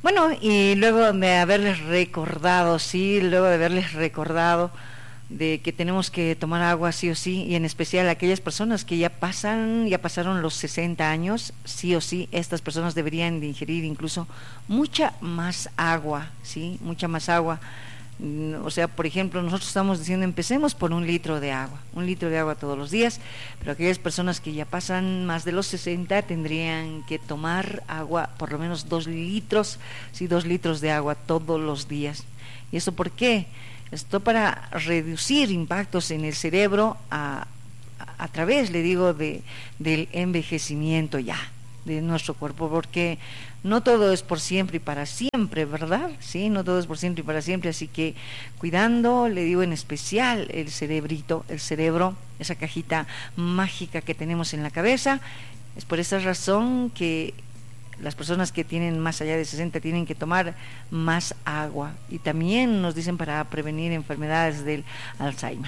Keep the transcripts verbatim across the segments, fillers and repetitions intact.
Bueno, y luego de haberles recordado, sí, luego de haberles recordado de que tenemos que tomar agua sí o sí, y en especial aquellas personas que ya pasan, ya pasaron los sesenta años, sí o sí, estas personas deberían de ingerir incluso mucha más agua, sí, mucha más agua. O sea, por ejemplo, nosotros estamos diciendo empecemos por un litro de agua, un litro de agua todos los días, pero aquellas personas que ya pasan más de los sesenta tendrían que tomar agua, por lo menos dos litros, sí, dos litros de agua todos los días. ¿Y eso por qué? Esto para reducir impactos en el cerebro a, a, a través, le digo, de del envejecimiento ya de nuestro cuerpo, porque no todo es por siempre y para siempre, ¿verdad? Sí, no todo es por siempre y para siempre, así que cuidando, le digo en especial el cerebrito, el cerebro, esa cajita mágica que tenemos en la cabeza. Es por esa razón que las personas que tienen más allá de sesenta tienen que tomar más agua, y también nos dicen para prevenir enfermedades del Alzheimer.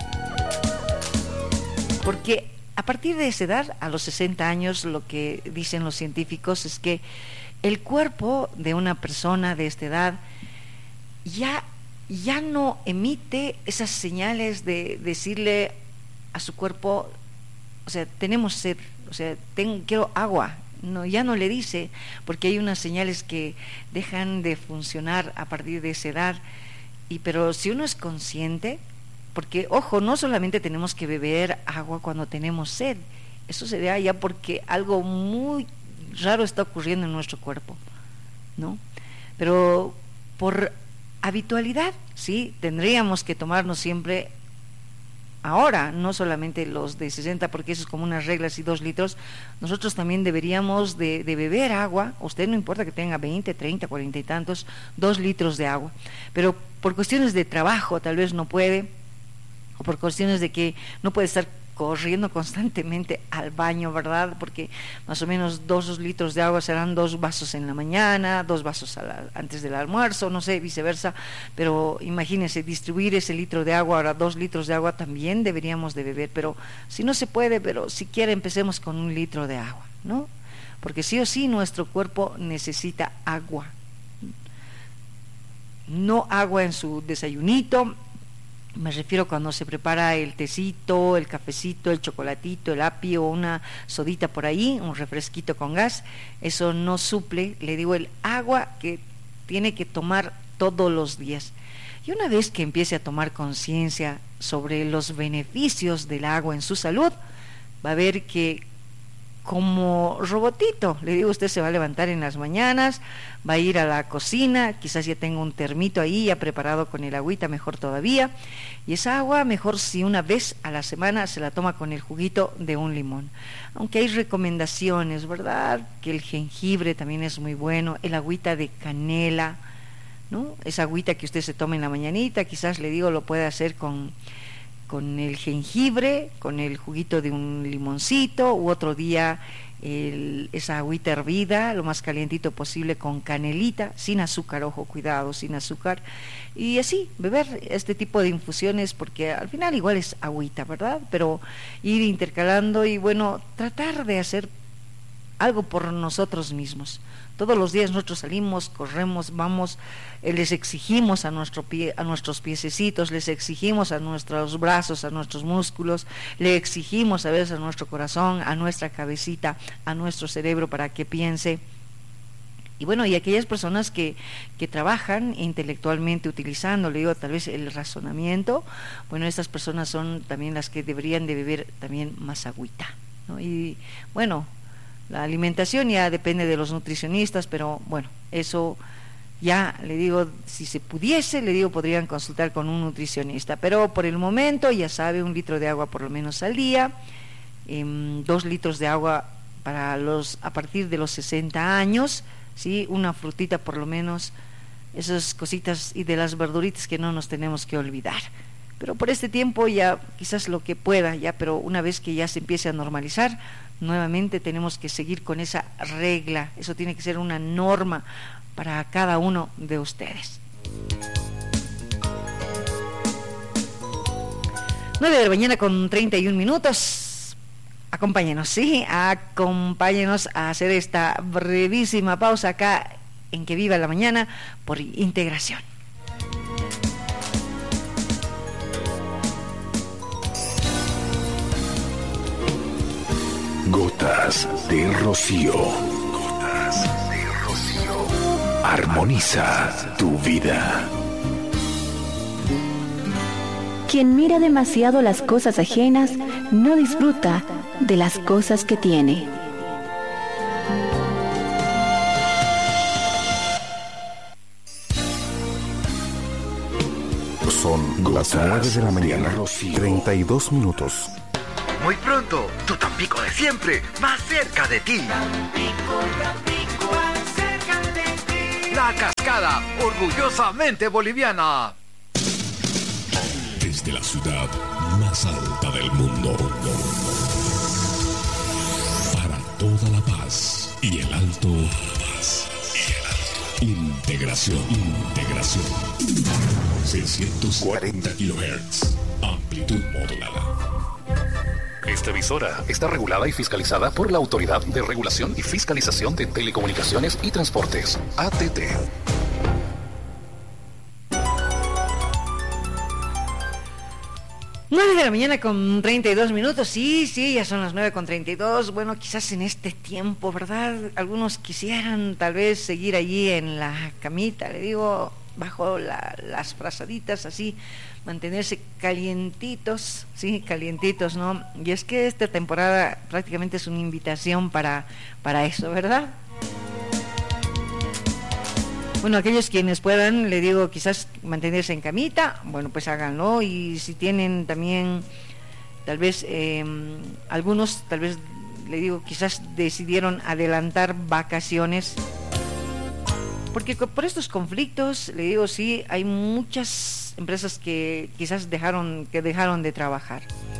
Porque a partir de esa edad, a los sesenta años, lo que dicen los científicos es que el cuerpo de una persona de esta edad ya, ya no emite esas señales de decirle a su cuerpo, o sea, tenemos sed, o sea, ten, quiero agua. No, ya no le dice, porque hay unas señales que dejan de funcionar a partir de esa edad. Y pero si uno es consciente, porque ojo, no solamente tenemos que beber agua cuando tenemos sed, eso se da ya porque algo muy raro está ocurriendo en nuestro cuerpo, ¿no? Pero por habitualidad, sí, tendríamos que tomarnos siempre ahora, no solamente los de sesenta, porque eso es como unas reglas y dos litros, nosotros también deberíamos de, de beber agua. Usted no importa que tenga veinte, treinta, cuarenta y tantos, dos litros de agua, pero por cuestiones de trabajo tal vez no puede, o por cuestiones de que no puede estar corriendo constantemente al baño, ¿verdad? Porque más o menos dos litros de agua serán dos vasos en la mañana, dos vasos a la, antes del almuerzo, no sé, viceversa, pero imagínense, distribuir ese litro de agua, ahora dos litros de agua también deberíamos de beber, pero si no se puede, pero siquiera empecemos con un litro de agua, ¿no? Porque sí o sí nuestro cuerpo necesita agua, no agua en su desayunito. Me refiero cuando se prepara el tecito, el cafecito, el chocolatito, el apio, una sodita por ahí, un refresquito con gas. Eso no suple, le digo, el agua que tiene que tomar todos los días. Y una vez que empiece a tomar conciencia sobre los beneficios del agua en su salud, va a ver que como robotito, le digo, usted se va a levantar en las mañanas, va a ir a la cocina, quizás ya tenga un termito ahí ya preparado con el agüita, mejor todavía, y esa agua mejor si una vez a la semana se la toma con el juguito de un limón. Aunque hay recomendaciones, ¿verdad? Que el jengibre también es muy bueno, el agüita de canela, ¿no? Esa agüita que usted se toma en la mañanita, quizás le digo lo puede hacer con con el jengibre, con el juguito de un limoncito, u otro día el, esa agüita hervida, lo más calientito posible con canelita, sin azúcar, ojo, cuidado, sin azúcar, y así, beber este tipo de infusiones, porque al final igual es agüita, ¿verdad? Pero ir intercalando y bueno, tratar de hacer algo por nosotros mismos. Todos los días nosotros salimos, corremos, vamos, eh, les exigimos a nuestro pie, a nuestros piececitos, les exigimos a nuestros brazos, a nuestros músculos, le exigimos a veces a nuestro corazón, a nuestra cabecita, a nuestro cerebro para que piense. Y bueno, y aquellas personas que, que trabajan intelectualmente utilizando, le digo, tal vez el razonamiento, bueno, estas personas son también las que deberían de beber también más agüita, ¿no? Y bueno, la alimentación ya depende de los nutricionistas, pero bueno, eso ya le digo, si se pudiese, le digo, podrían consultar con un nutricionista, pero por el momento ya sabe, un litro de agua por lo menos al día, eh, dos litros de agua para los a partir de los sesenta años, sí, una frutita por lo menos, esas cositas, y de las verduritas que no nos tenemos que olvidar. Pero por este tiempo ya quizás lo que pueda, ya, pero una vez que ya se empiece a normalizar, nuevamente tenemos que seguir con esa regla. Eso tiene que ser una norma para cada uno de ustedes. nueve de la mañana con treinta y un minutos. Acompáñenos, sí, acompáñenos a hacer esta brevísima pausa acá en Que Viva la Mañana por Integración. Gotas de rocío. Gotas de rocío. Armoniza tu vida. Quien mira demasiado las cosas ajenas no disfruta de las cosas que tiene. Son las nueve de la mañana, treinta y dos minutos. Muy pronto, tu Tampico de siempre, más cerca de ti. Tampico, Tampico, más cerca de ti. La Cascada, orgullosamente boliviana. Desde la ciudad más alta del mundo, para toda La Paz y el Alto, integración, integración, seiscientos cuarenta kilohertz, amplitud modulada. Esta emisora está regulada y fiscalizada por la Autoridad de Regulación y Fiscalización de Telecomunicaciones y Transportes, A T T. nueve de la mañana con treinta y dos minutos, sí, sí, ya son las nueve con treinta y dos. Bueno, quizás en este tiempo, ¿verdad? Algunos quisieran tal vez seguir allí en la camita, le digo, bajo la, las frazaditas, así, mantenerse calientitos, sí, calientitos, ¿no? Y es que esta temporada prácticamente es una invitación para, para eso, ¿verdad? Bueno, aquellos quienes puedan, le digo, quizás mantenerse en camita, bueno, pues háganlo. Y si tienen también, tal vez, eh, algunos, tal vez, le digo, quizás decidieron adelantar vacaciones, porque por estos conflictos, le digo, sí, hay muchas empresas que quizás dejaron, que dejaron de trabajar.